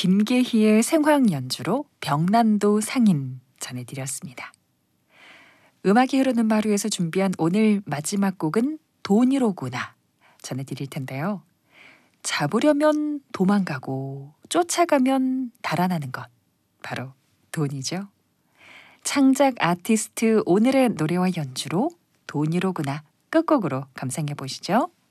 김계희의 생황 연주로 병난도 상인 전해드렸습니다. 음악이 흐르는 마루에서 준비한 오늘 마지막 곡은 돈이로구나 전해드릴 텐데요. 잡으려면 도망가고 쫓아가면 달아나는 것, 바로 돈이죠. 창작 아티스트 오늘의 노래와 연주로 돈이로구나 끝곡으로 감상해 보시죠.